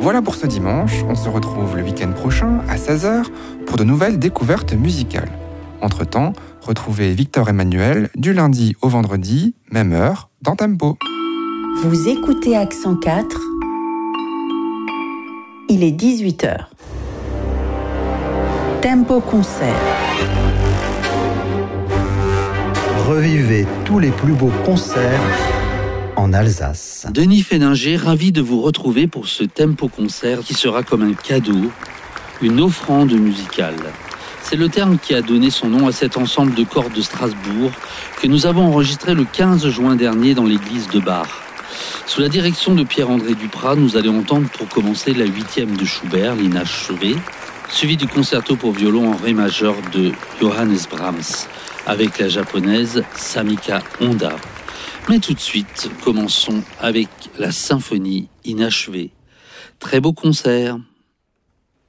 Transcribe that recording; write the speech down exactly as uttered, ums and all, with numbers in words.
Voilà pour ce dimanche, on se retrouve le week-end prochain à seize heures pour de nouvelles découvertes musicales. Entre-temps, retrouvez Victor Emmanuel du lundi au vendredi, même heure, dans Tempo. Vous écoutez Accent quatre, il est dix-huit heures. Tempo Concert. Revivez tous les plus beaux concerts en Alsace. Denis Féninger, ravi de vous retrouver pour ce Tempo Concert qui sera comme un cadeau, une offrande musicale. C'est le terme qui a donné son nom à cet ensemble de cordes de Strasbourg que nous avons enregistré le quinze juin dernier dans l'église de Bar. Sous la direction de Pierre-André Duprat, nous allons entendre pour commencer la huitième de Schubert, l'inachevé, suivi du concerto pour violon en ré majeur de Johannes Brahms, avec la japonaise Samika Honda. Mais tout de suite, commençons avec la symphonie inachevée. Très beau concert.